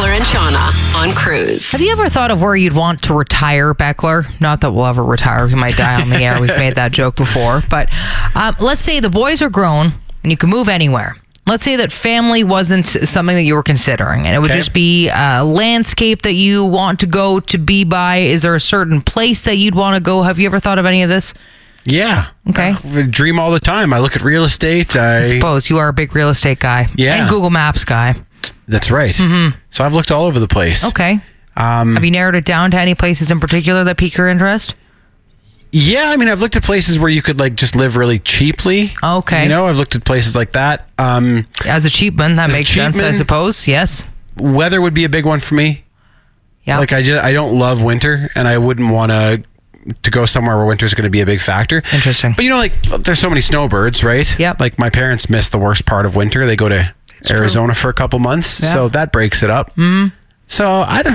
Beckler and Shauna on Cruise. Have you ever thought of where you'd want to retire, Beckler? Not that we'll ever retire. We might die on the air. We've made that joke before. But let's say the boys are grown and you can move anywhere. Let's say that family wasn't something that you were considering, and it would just be a landscape that you want to go to be by. Is there a certain place that you'd want to go? Have you ever thought of any of this? Yeah. Okay. I dream all the time. I look at real estate. I suppose you are a big real estate guy. Yeah. And Google Maps guy. That's right. Mm-hmm. So I've looked all over the place. Okay. Have you narrowed it down to any places in particular that pique your interest? Yeah, I mean, I've looked at places where you could like just live really cheaply. Okay. You know, I've looked at places like that. As a cheapman, that makes sense, I suppose. Yes. Weather would be a big one for me. Yeah. Like I don't love winter, and I wouldn't want to go somewhere where winter is going to be a big factor. Interesting. But you know, like there's so many snowbirds, right? Yep. Like my parents miss the worst part of winter. They go to Arizona for a couple months, so that breaks it up. So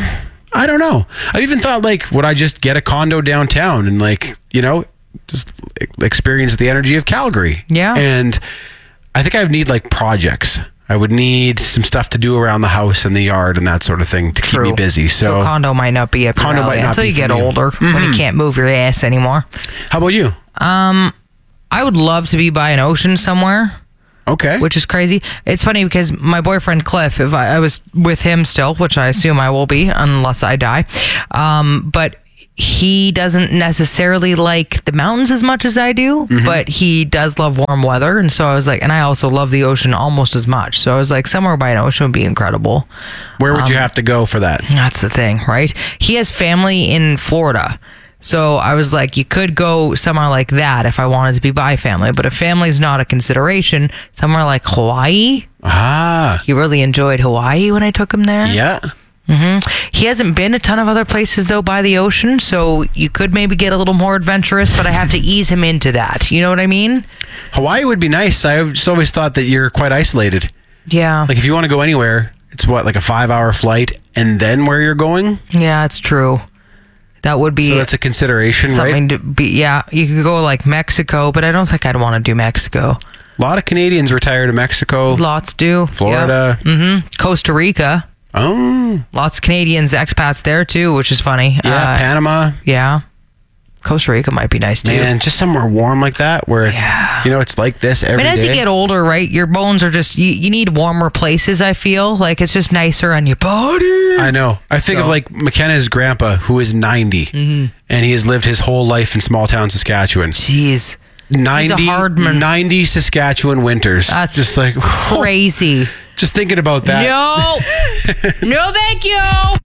I don't know. I've even thought, like, would I just get a condo downtown and, like, you know, just experience the energy of Calgary? Yeah. And I think I would need, like, projects. I would need some stuff to do around the house and the yard and that sort of thing to keep me busy. So condo might not be until you get older, when you can't move your ass anymore. How about you? I would love to be by an ocean somewhere. Okay. Which is crazy. It's funny because my boyfriend Cliff, if I was with him still, which I assume I will be unless I die, but he doesn't necessarily like the mountains as much as I do, but he does love warm weather. And so I was like, and I also love the ocean almost as much. So I was like, somewhere by an ocean would be incredible. Where would you have to go for that? That's the thing, right? He has family in Florida. So I was like, you could go somewhere like that if I wanted to be by family. But if family's not a consideration, somewhere like Hawaii. He really enjoyed Hawaii when I took him there. Yeah. He hasn't been a ton of other places, though, by the ocean. So you could maybe get a little more adventurous, but I have to ease him into that. You know what I mean? Hawaii would be nice. I've just always thought that you're quite isolated. Yeah. Like if you want to go anywhere, it's like a 5-hour flight and then where you're going? Yeah, it's true. That would be... So that's a consideration, something right? to be, yeah, you could go like Mexico, but I don't think I'd want to do Mexico. A lot of Canadians retire to Mexico. Lots do. Florida. Yeah. Costa Rica. Oh. Lots of Canadians, expats there too, which is funny. Yeah, Panama. Yeah. Costa Rica might be nice too. Man, just somewhere warm like that where, you know, it's like this every day. As you get older, right, your bones are just, you need warmer places, I feel. Like, it's just nicer on your body. I know. I think of, like, McKenna's grandpa, who is 90, and he has lived his whole life in small town Saskatchewan. Jeez. 90, He's a hard man. 90 Saskatchewan winters. That's just like crazy. Just thinking about that. No. No, thank you.